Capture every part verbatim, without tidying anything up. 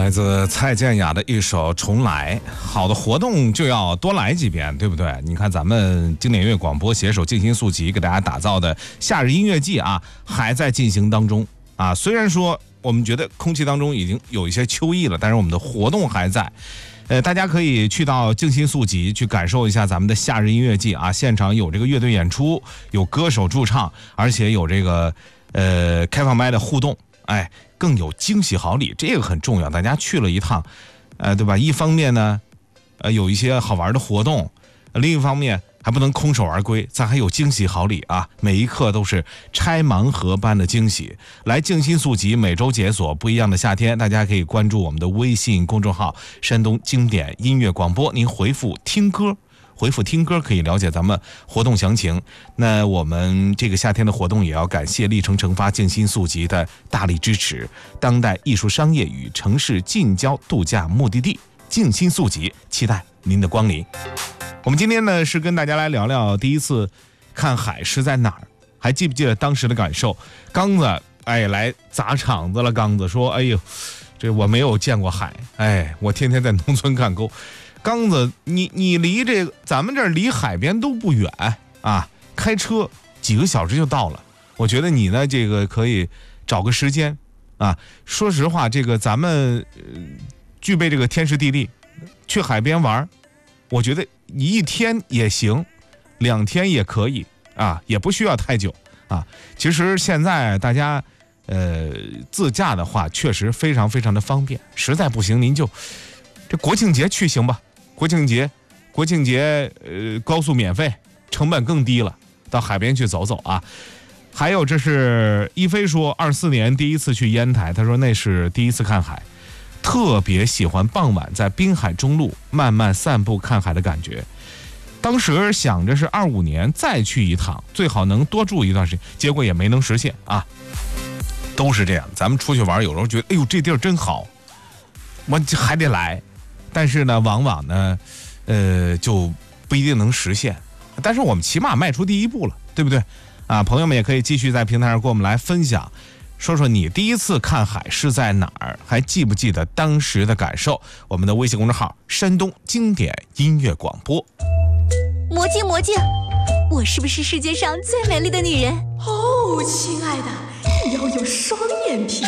来自蔡健雅的一首《重来》。好的活动就要多来几遍，对不对？你看咱们经典音乐广播携手静心速记给大家打造的夏日音乐季啊，还在进行当中啊。虽然说我们觉得空气当中已经有一些秋意了，但是我们的活动还在。呃，大家可以去到静心速记去感受一下咱们的夏日音乐季啊，现场有这个乐队演出，有歌手驻唱，而且有这个呃开放麦的互动，哎，更有惊喜好礼，这个很重要。大家去了一趟，呃，对吧？一方面呢，呃，有一些好玩的活动，另一方面还不能空手而归，咱还有惊喜好礼啊！每一刻都是拆盲盒般的惊喜。来静心速记，每周解锁不一样的夏天，大家可以关注我们的微信公众号“山东经典音乐广播”，您回复“听歌”。回复听歌可以了解咱们活动详情。那我们这个夏天的活动也要感谢历程成发静心速记的大力支持，当代艺术商业与城市近郊度假目的地静心速记，期待您的光临。我们今天呢是跟大家来聊聊第一次看海是在哪儿，还记不记得当时的感受？刚子哎来砸场子了，刚子说：“哎呦，这我没有见过海，哎，我天天在农村看沟。”刚子，你你离这个咱们这儿离海边都不远啊，开车几个小时就到了。我觉得你呢，这个可以找个时间啊。说实话，这个咱们、呃、具备这个天时地利，去海边玩，我觉得一天也行，两天也可以啊，也不需要太久啊。其实现在大家呃自驾的话，确实非常非常的方便。实在不行，您就这国庆节去行吧。国庆节，国庆节，呃，高速免费，成本更低了，到海边去走走啊。还有，这是一飞说，二四年第一次去烟台，他说那是第一次看海，特别喜欢傍晚在滨海中路慢慢散步看海的感觉。当时想着是二五年再去一趟，最好能多住一段时间，结果也没能实现啊。都是这样，咱们出去玩，有时候觉得，哎呦，这地儿真好，我还得来。但是呢，往往呢，呃，就不一定能实现。但是我们起码迈出第一步了，对不对？啊，朋友们也可以继续在平台上跟我们来分享，说说你第一次看海是在哪儿，还记不记得当时的感受？我们的微信公众号“山东经典音乐广播”。 魔镜魔镜，我是不是世界上最美丽的女人？ 哦，亲爱的，你要有双眼皮。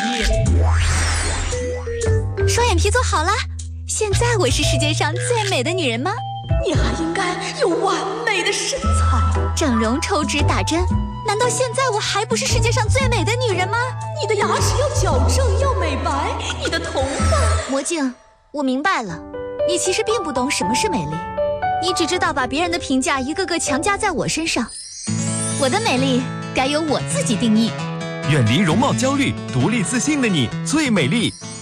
双眼皮做好了。现在我是世界上最美的女人吗？ 你还应该有完美的身材。 整容、抽脂、打针，难道现在我还不是世界上最美的女人吗？ 你的牙齿要矫正，要美白，你的头发…… 魔镜，我明白了，你其实并不懂什么是美丽，你只知道把别人的评价一个个强加在我身上。我的美丽该由我自己定义。 远离容貌焦虑，独立自信的你最美丽。